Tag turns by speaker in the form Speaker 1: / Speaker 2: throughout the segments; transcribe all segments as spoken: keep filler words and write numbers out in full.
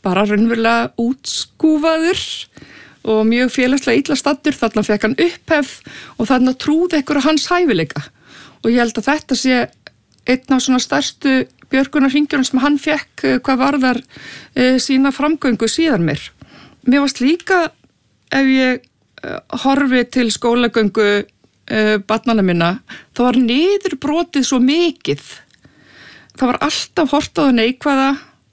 Speaker 1: bara raunverulega útskúfaður og mjög félagslega illa staddur, þarna fekk hann upphefð og þarna trúði einhver að hans hæfileika. Og ég held að þetta sé einn af svona stærstu björgunarhringjunum sem hann fekk hvað varðar e, sína framgöngu síðan mér. Mér varst líka, ef ég e, horfi til skólagöngu e, barnanna minna, það var niðurbrotið svo mikið. Það var alltaf hort á það neikvæða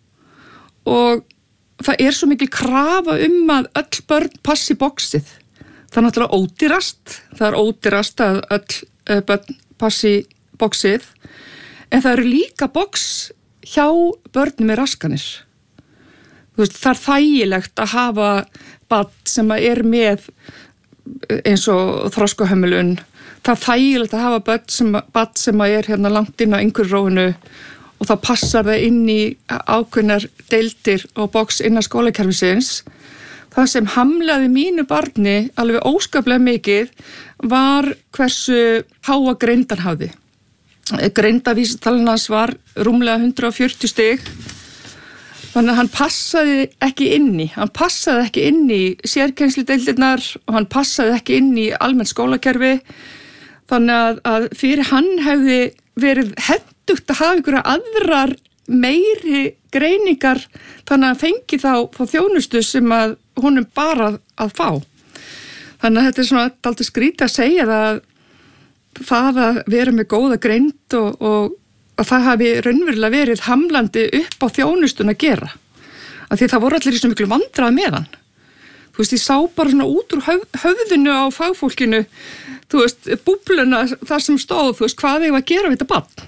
Speaker 1: og það er svo mikil krafa um að öll börn passi boxið. Það er náttúrulega ódýrast, það er ódýrast að öll börn passi boxið, en það eru líka box hjá börnum með raskanir. Þú veist, það er þægilegt að hafa barn sem er með eins og þroskahömlun. Það er þægilegt að hafa barn sem, barn sem er hérna langt inn á einhverrófinu og þá passar það inn í ákveðnar deildir og box innan skólakerfisins. Það sem hamlaði mínu barni alveg óskaplega mikið var hversu háa greindan hafði. Greindavísitalan hans var rúmlega hundrað og fjörutíu stig, þannig að hann passaði ekki inn í, hann passaði ekki inn í sérkennsludeildirnar og hann passaði ekki inn í almennt skólakerfi, þannig að, að fyrir hann hefði verið hentugt að hafa einhverja aðrar meiri greiningar, þannig að hann fengi þá, þá þjónustu sem að honum bara að fá. Þannig að þetta er svona dálítið skrítið að segja það, það að vera með góða greind og, og að það hafi raunverulega verið hamlandi upp á þjónustun að gera. Af því það voru allir í svona miklu vandræði með hann. Þú veist, ég sá bara svona út úr höf, höfðinu á fagfólkinu, þú veist, búbluna þar sem stóð, þú veist, hvað eigum að gera við þetta barn.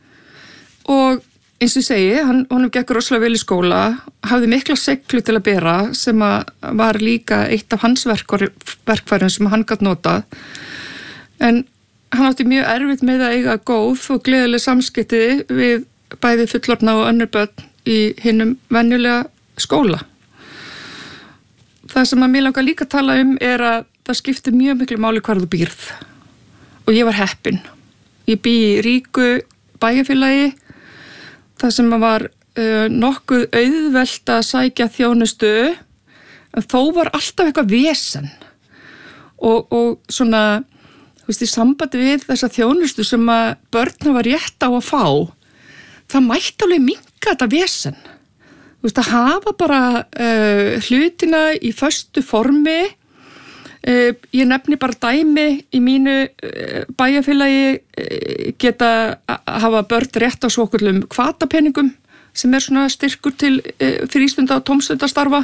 Speaker 1: Og eins og ég segi, hann, honum gekk rosalega vel í skóla, hafði mikla seglu til að bera sem að var líka eitt af hans verkfærum sem hann gat notað. En hann átti mjög erfitt með að eiga góð og gleðileg samskipti við bæði fullorðna og önnur börn í hinum venjulega skóla. Það sem að mér langar líka að tala um er að það skiptir mjög miklu máli hvar þú býrð. Og ég var heppin. Ég bý í ríku bæjarfélagi, það sem var uh, nokkuð auðvelt að sækja þjónustu, en þó var alltaf eitthvað vesen. Og, og svona, þú veist, í sambandi við þessa þjónustu sem að börn hafa rétt á að fá, það mætti alveg minnka þetta vesen. Þú veist, að hafa bara uh, hlutina í föstu formi. Uh, ég nefni bara dæmi í mínu uh, bæjarfélagi uh, geta að hafa börn rétt á svokkullum hvatapenningum sem er svona styrkur til uh, frístunda og tómstundastarfa.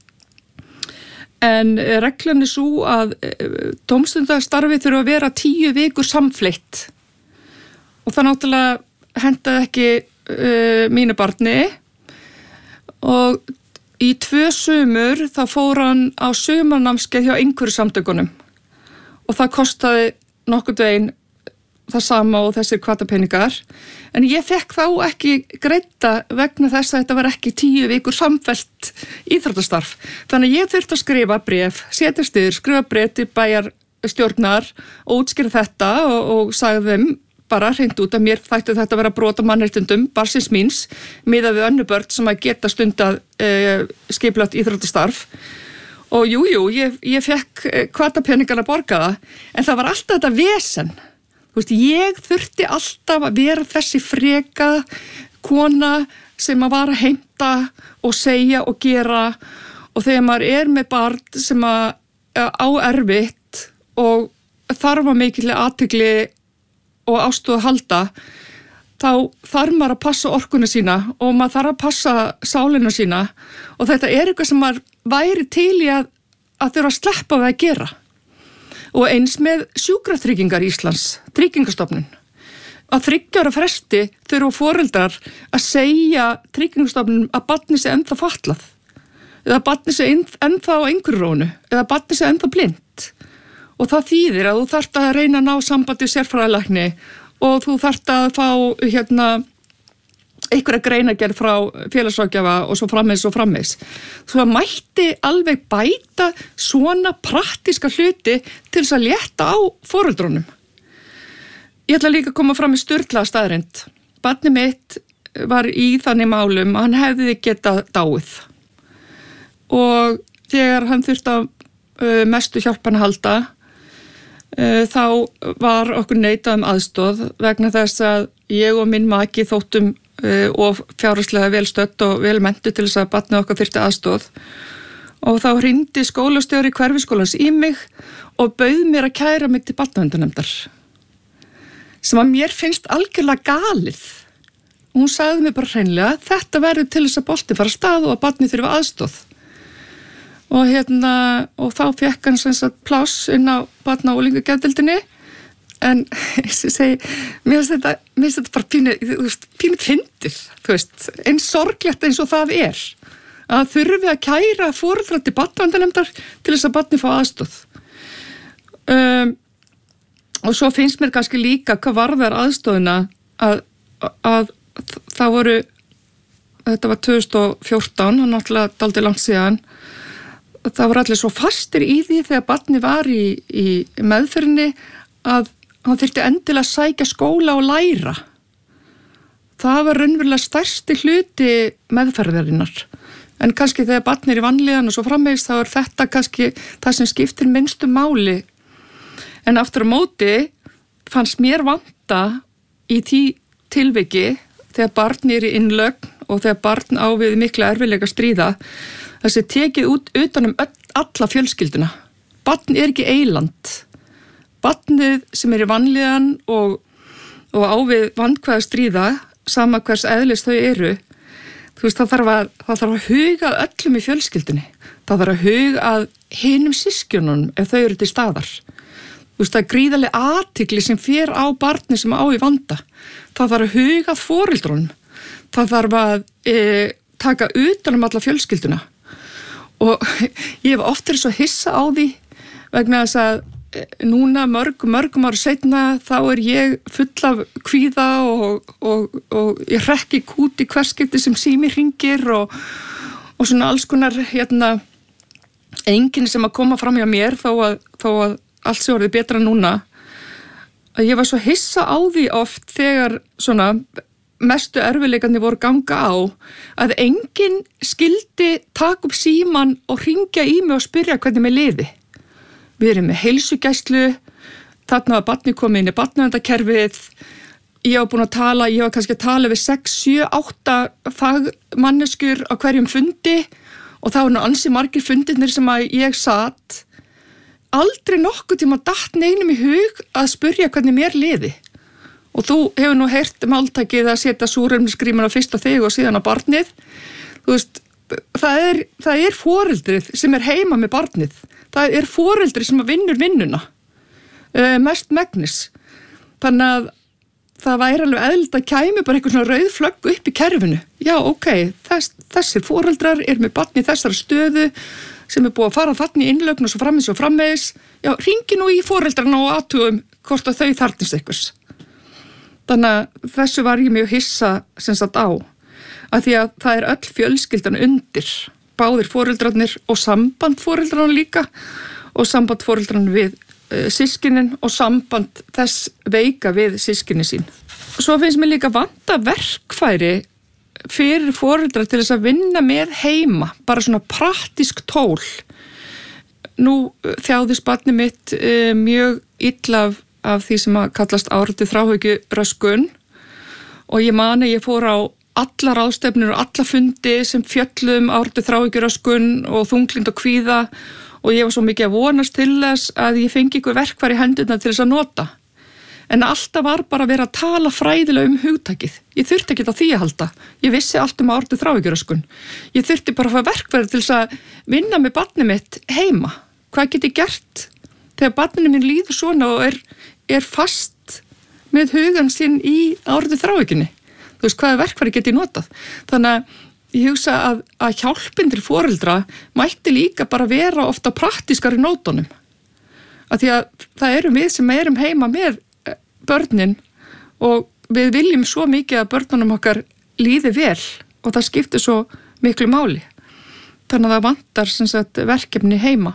Speaker 1: En reglan er svo að tómstundastarfi þurfa að vera tíu vikur samfleitt og það náttúrulega hendaði ekki uh, mínu barni og í tvö sumur þá fór hann á sumarnámskeið hjá einhverju samtökunum og það kostaði nokkurn veginn það sama og þessir hvatapeningar, en ég fekk þá ekki greidda vegna þess að þetta var ekki tíu vikur samfellt íþróttastarf. Þannig að ég þurfti að skrifa bréf, setja styr, skrifa bréf til bæjarstjórnar og útskýra þetta og, og sagði þeim bara hreint út að mér þætti þetta að vera brot á mannréttindum barnsins míns miðað við önnur börn sem að geta stundað uh, skipulagt íþróttastarf. Og jú, jú, ég, ég fekk hvatapeningana borgaða, en það var alltaf þetta vesen. Þú veist, ég þurfti alltaf að vera þessi freka kona sem að var að heimta og segja og gera, og þegar maður er með barn sem að á erfitt og þarf að mikilvæg athygli og ástúð að halda, þá þarf maður að passa orkuna sína og maður þarf að passa sálina sína, og þetta er eitthvað sem maður væri til í að, að þurfa að sleppa við að gera. Og eins með sjúkratryggingar Íslands, tryggingastofnun. Að þriggja ára fresti þurfa foreldrar að segja tryggingastofnun að barnið sé ennþá fatlað, eða barnið sé ennþá á einhverrónu, eða barnið sé ennþá blind. Og það þýðir að þú þarft að reyna að ná sambandi sérfræðilækni og þú þarft að fá hérna einhverja greinagerð frá félagsráðgjafa og svo frammeins og frammeins. Svo að mætti alveg bæta svona praktíska hluti til þess að létta á foreldrunum. Ég ætla líka að koma fram með sturlaða staðreynd. Barnið mitt var í þannig málum að hann hefði getað dáið. og þegar hann þurfti að uh, mestu hjálpan að halda uh, þá var okkur neitað um aðstoð vegna þess að ég og minn maki þóttum uh, og fjárhagslega vel stödd og vel mentu til þess að barnið okkar þurfti aðstoð og þá hringdi skólastjóri hverfiskólans í mig og bauð mér að kæra mig til barnaverndarnefndar sem að mér finnst algjörlega galið. Hún sagði mér bara hreinlega þetta verður til þess að boltinn fara af stað og að barnið þurfi aðstoð. Og hérna, og þá fékk hann sem sagt pláss inn á barna- og unglingageðdeildinni en ég segi, mér finnst þetta, mér finnst þetta bara pínu, þú veist, pínu fyndið, þú veist, eins sorglegt eins og það er að þurfi að kæra foreldra til barnaverndarnefndar til þess að barnið fá aðstoð. Um, og svo finnst mér kannski líka hvað varðar aðstoðina að, að það voru, þetta var tvö þúsund og fjórtán og náttúrulega dálítið langt síðan, það voru allir svo fastir í því þegar barnið var í, í meðferðinni að hann þyrfti endilega að sækja skóla og læra. Það var raunverulega stærsti hluti meðferðarinnar. En kannski þegar barnið er í vanlíðan og svo framvegis þá er þetta kannski það sem skiptir minnstu máli. En aftur á móti fannst mér vanta í því tilviki þegar barn er í innlögn og þegar barn á við mikla erfiðleika stríða þessi tekið út utanum alla fjölskylduna. Barn er ekki eyland. Barnið sem er í vanlíðan og, og á við vandkvæða stríða, sama hvers eðlis þau eru, þú veist, það þarf að, það þarf að huga öllum í fjölskyldunni. Það þarf að huga að hinum systkjunum ef þau eru til staðar. Þú veist, það er gríðarleg athygli sem fer á barni sem á í vanda. Það þarf að huga að foreldrunum. Það þarf að e, taka utan um alla fjölskylduna. Og ég hef oft verið svo hissa á því vegna þess að e, núna mörg, mörgum ára seinna þá er ég full af kvíða og, og, og ég hrekki kút í hverskipti sem sími hringir og, og svona alls konar hérna, enginn sem að koma fram hjá mér þó að, þó að allt sem orðið betra núna, að ég var svo hissa á því oft þegar svona mestu erfiðleikarnir voru ganga á að enginn skildi taka upp síman og hringja í mig og spyrja hvernig mér liði. Við erum með heilsugæslu, þarna var barnið komið inn í barnaverndarkerfið, ég var búin að tala, ég var kannski að tala við sex, sjö, átta fagmanneskjur á hverjum fundi og það var nú ansi margir fundirnir sem að ég satt. Aldrei nokkuð tíma datt neinum í hug að spyrja hvernig mér liði. Og þú hefur nú heyrt máltækið að setja súrefnisgrímuna fyrst á þig og síðan á barnið. Þú veist, það er, það er foreldrið sem er heima með barnið. Það er foreldrið sem vinnur vinnuna. Uh, mest megnis. Þannig að það væri alveg eðlilt að kæmi bara eitthvað svona rauð flögg upp í kerfinu. Já, ok, þess, þessir foreldrar er með barnið þessari stöðu sem er búið að fara þarna í innlögn og svo frammeins og frammeins. Já, hringi nú í foreldrarna og athugum hvort að þau þarfnist einhvers. Þannig að þessu var ég mjög hissa sem sagt á. Að því að það er öll fjölskyldan undir. Báðir foreldrarnir og samband foreldrarna líka og samband foreldrarna við uh, systkinin og samband þess veika við systkini sín. Svo finnst mér líka vanta verkfæri fyrir foreldrar til þess að vinna með heima, bara svona praktísk tól. Nú þjáðist barnið mitt e, mjög illa af, af því sem að kallast áhrifti þráhyggjuröskun og ég man að ég fór á alla ráðstefnur og alla fundi sem fjöllum áhrifti þráhyggjuröskun og þunglynd og kvíða og ég var svo mikið að vonast til þess að ég fengi ykkur verkfæri í hendurna til þess að nota. En alltaf var bara að vera að tala fræðilega um hugtakið. Ég þurfti ekki á því að halda. Ég vissi allt um áhrifti þráhyggjuröskun. Ég þurfti bara að fá verkfæri til þess að vinna með barnið mitt heima. Hvað get ég gert þegar barninu mín líður svona og er, er fast með hugan sinn í áhrifti þráhyggjunni? Þú veist, hvaða verkfæri get ég notað? Þannig að ég hugsa að, að hjálpin til foreldra mætti líka bara vera ofta praktískari nótunum. Að því að það erum við sem erum heima með börnin og við viljum svo mikið að börnunum okkar líði vel og það skiptir svo miklu máli. Þannig að það vantar sem sagt, verkefni heima.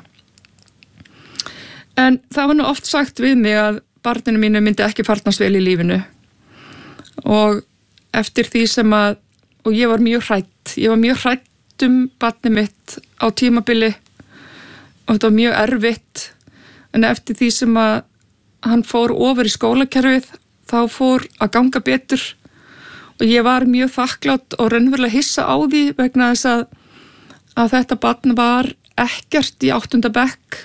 Speaker 1: En það var nú oft sagt við mig að barninu mínu myndi ekki farnast vel í lífinu og eftir því sem að, og ég var mjög hrædd, ég var mjög hrædd misstum barnið mitt á tímabili og þetta var mjög erfitt, en eftir því sem að hann fór ofar í skólakerfið þá fór að ganga betur og ég var mjög þakklátt og raunverulega hissa á því vegna þess að, að þetta barn var ekkert í áttunda bekk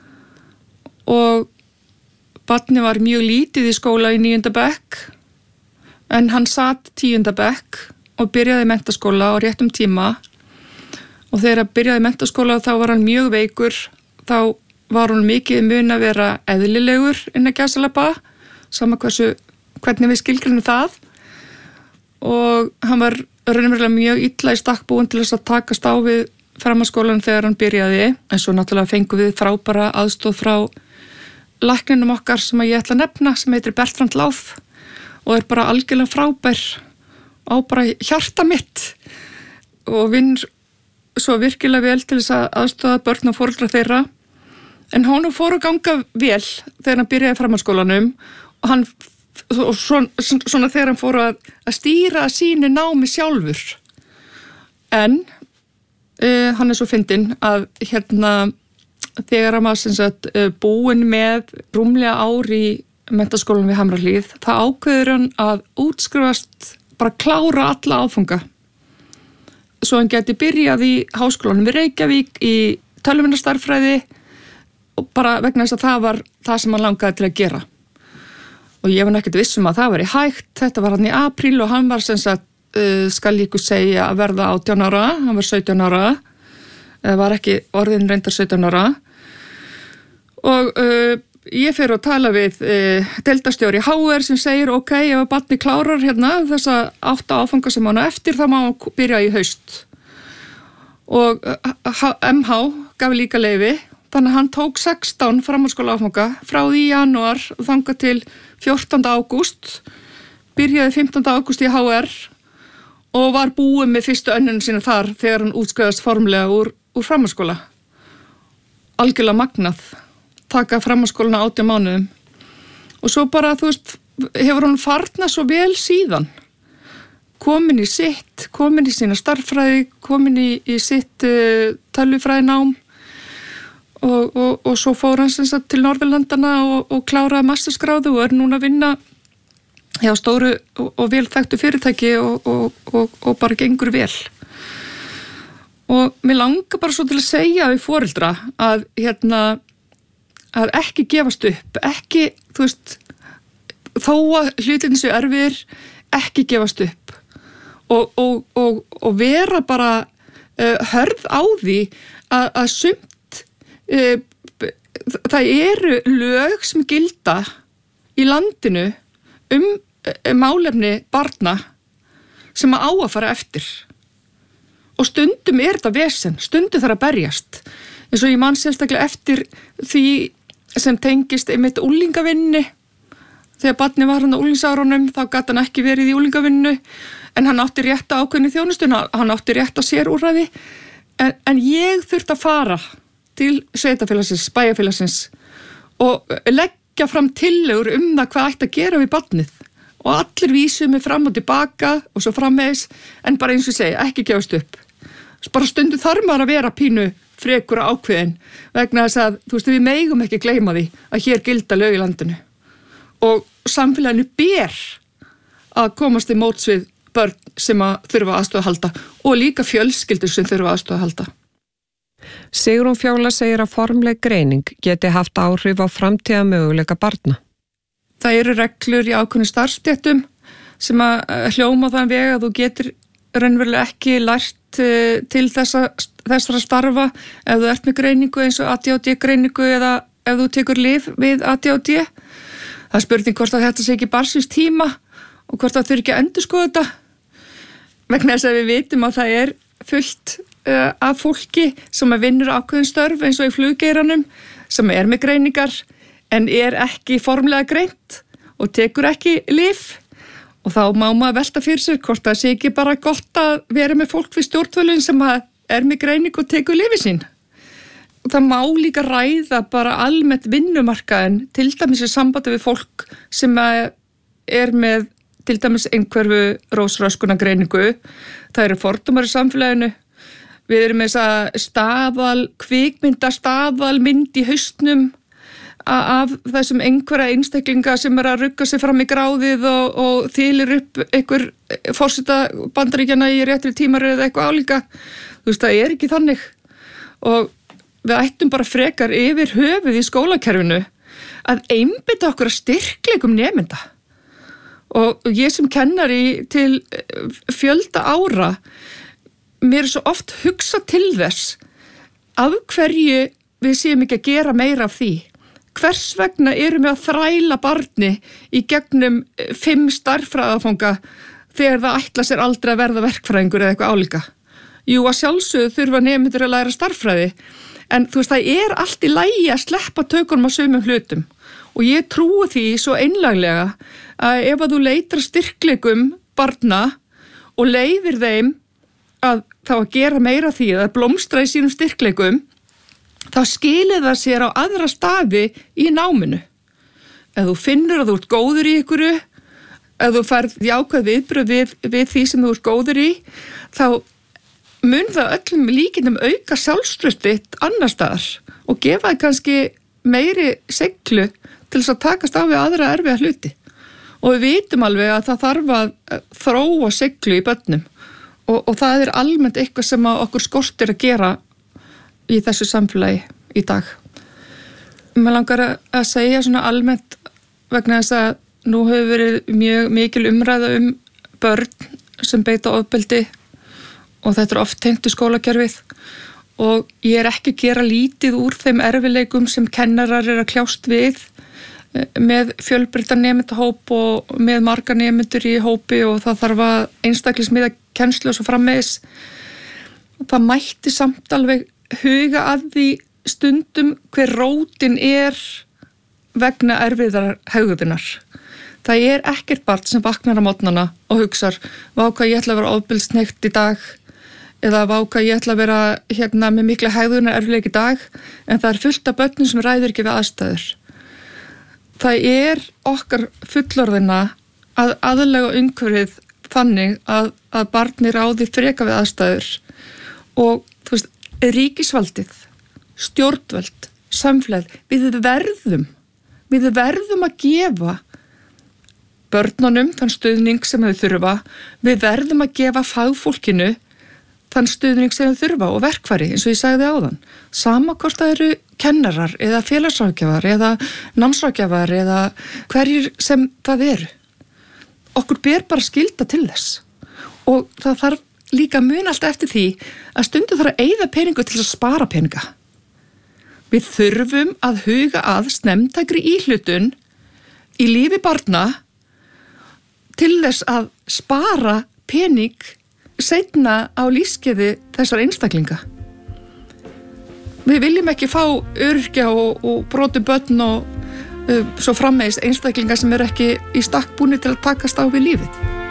Speaker 1: og barnið var mjög lítið í skóla í níunda bekk en hann satt tíunda bekk og byrjaði í menntaskóla á réttum tíma og þegar hann byrjaði í menntaskóla þá var hann mjög veikur, þá var hann mikið mun að vera eðlilegur innan gæsalappa, sama hversu, hvernig við skilgreinum það og hann var raunverulega mjög illa í stakk búinn til þess að takast á við framhaldsskólann þegar hann byrjaði, en svo náttúrulega fengum við frábæra aðstoð frá lækninum okkar sem að ég ætla að nefna, sem heitir Bertrand Láð og er bara algjörlega frábær á bara hjarta mitt og vinn svo virkilega vel til þess að aðstoða börn og foreldra þeirra, en honum fór að ganga vel þegar hann byrjaði framhaldsskólanum og hann og svona, svona þegar hann fór að, að stýra sínu námi sjálfur, en uh, hann er svo fyndinn að hérna þegar hann var sem sagt búinn með rúmlega ár í menntaskólanum við Hamrahlíð, það ákveður hann að útskrifast, bara klára alla áfanga svo hann geti byrjað í háskólanum við Reykjavík í tölvunarstærðfræði og bara vegna þess að það var það sem hann langaði til að gera og ég var ekkert viss um að það væri hægt. Þetta var hann í apríl og hann var sem sagt uh, skal ég ykkur segja að verða átján ára, hann var sautján ára, eða var ekki orðin reyndar sautján ára og uh, ég fer að tala við uh, deildarstjóri H R sem segir ok, ef að barni klárar hérna þessa átta áfanga sem hann á eftir þá má hann byrja í haust og uh, M H gaf líka leyfi, þannig að hann tók sextán framhaldsskóla áfanga frá því í janúar og þangað til fjórtánda ágúst, byrjaði fimmtánda ágúst í H R og var búinn með fyrstu önnun sína þar þegar hann útskrifaðist formlega úr, úr framhaldsskóla. Algjörlega magnað, taka framhaldsskólana átján mánuðum og svo bara, þú veist, hefur hann farnað svo vel síðan, komin í sitt, komin í sína starffræði, komin í, í sitt uh, tölvufræðinám og, og, og svo fór hann sem sagt til Norðurlandana og, og kláraði masterskráðu og er núna að vinna hjá stóru og, og vel þekktu fyrirtæki og, og, og, og bara gengur vel. Og mér langar bara svo til að segja við foreldra að hérna að ekki gefast upp, ekki, þú veist, þó að hlutinni séu erfir, ekki gefast upp og, og, og, og vera bara uh, hörð á því að, að sumt, uh, það eru lög sem gilda í landinu um uh, málefni barna sem að á að fara eftir og stundum er þetta vesen, stundum þarf að berjast, eins og ég man sérstaklega eftir því sem tengist einmitt úlingavinni. Þegar barnið var hann á úlingsárunum þá gat hann ekki verið í úlingavinnu en hann átti rétt á ákveðinni þjónustuna, hann átti rétt á sérúrræði en, en ég þurfti að fara til sveitarfélagsins, bæjarfélagsins og leggja fram tillögur um það hvað ætti að gera við barnið og allir vísuðu mig fram og tilbaka og svo framvegis en bara eins og segja, ekki gefast upp. Bara stundu þarf maður að vera pínu frekur ákveðin vegna þess að, þú veist, við megum ekki gleyma því að hér gilda lög í landinu og samfélaginu ber að komast í móts við börn sem að þurfa aðstoð að halda og líka fjölskyldur sem þurfa aðstoð að halda.
Speaker 2: Sigrún Fjóla segir að formleg greining geti haft áhrif á framtíða möguleika barna.
Speaker 1: Það eru reglur í ákveðnum starfsstéttum sem að hljóma þann veg að þú getur raunverulega ekki lært til þessa, þessara starfa ef þú ert með greiningu eins og A D H D greiningu eða ef þú tekur lyf við A D H D. Það er spurning hvort að þetta sé ekki barnsins tíma og hvort það þurfi ekki að endurskoða þetta. Vegna þess að við vitum að það er fullt uh, af fólki sem vinnur ákveðin störf eins og í fluggeiranum sem er með greiningar en er ekki formlega greint og tekur ekki lyf. Og þá má maður velta fyrir sig hvort það sé ekki bara gott að vera með fólk við stjórnvölinn sem er með greining og tekur lyfi sín. Og það má líka ræða bara almennt vinnumarkaðin, til dæmis í sambandi við fólk sem er með til dæmis einhverfu rósröskuna greiningu. Það eru fordómar í samfélaginu. við erum með þessa staðal, kvikmyndastaðal mynd í haustnum af þessum einhverja einstaklinga sem er að rugga sig fram í gráðið og, og þýlir upp einhver forseta Bandaríkjanna í réttri tímaröð eða eitthvað álíka. Þú veist, það er ekki þannig. Og við ættum bara frekar yfir höfuð í skólakerfinu að einbeita okkur að styrkleikum nemenda. Og ég sem kennari til fjölda ára, mér er svo oft hugsað til þess af hverju við séum ekki að gera meira af því. Hvers vegna erum við að þræla barni í gegnum fimm stærðfræðafanga þegar það ætla sér aldrei að verða verkfræðingur eða eitthvað álíka? Jú, að sjálfsögðu þurfa nemendur að læra stærðfræði, en þú veist, það er allt í lagi að sleppa tökunum á sumum hlutum. Og ég trúi því svo einlaglega að ef að þú leitar styrkleikum barna og leyfir þeim að þá að gera meira því að blómstra í sínum styrkleikum, þá skilir það sér á aðra staði í náminu. Ef þú finnur að þú ert góður í ykkur, ef þú færð jákvæð viðbrögð við, við því sem þú ert góður í, þá mun það öllum líkindum auka sjálfstraustið annar staðar og gefa það kannski meiri seiglu til þess að takast á við aðra erfiða hluti. Og við vitum alveg að það þarf að þróa seiglu í börnum og, og það er almennt eitthvað sem okkur skortir að gera í þessu samfélagi í dag. Mér langar að segja svona almennt vegna þess að nú hefur verið mjög mikil umræða um börn sem beita ofbeldi og þetta er oft tengt í skólakerfið og ég er ekki að gera lítið úr þeim erfileikum sem kennarar er að kljást við með fjölbreyttan nemendahóp og með marga nemendur í hópi og það þarf að einstaklismiða kennslu og svo framvegis. Það mætti samt alveg huga að því stundum hver rótin er vegna erfiðar hegðunar. Það er ekkert barn sem vaknar á morgnana og hugsar, vá hvað ég ætla að vera ofbeldishneykt í dag eða vá hvað ég ætla að vera hérna með mikla hegðunar erfiðleik í dag, en það er fullt af börnum sem ræður ekki við aðstæður. Það er okkar fullorðina að aðlega umhverfið þannig að, að barni ráði freka við aðstæður og þú veist, ríkisvaldið, stjórnvöld, samfélag, við verðum, við verðum að gefa börnunum þann stuðning sem þau þurfa, við verðum að gefa fagfólkinu þann stuðning sem þau þurfa og verkfæri, eins og ég sagði áðan. Sama hvort það eru kennarar eða félagsráðgjafar eða námsráðgjafar eða hverjir sem það eru. Okkur ber bara skylda til þess og það þarf líka mun alltaf eftir því að stundum þarf að eyða peningu til að spara peninga. Við þurfum að huga að snemmtækri íhlutun í lífi barna til þess að spara pening seinna á lífskeiði þessar einstaklinga. Við viljum ekki fá öryrkja og, og brotu börn og uh, svo framvegis einstaklinga sem eru ekki í stakk búnir til að takast á við lífið.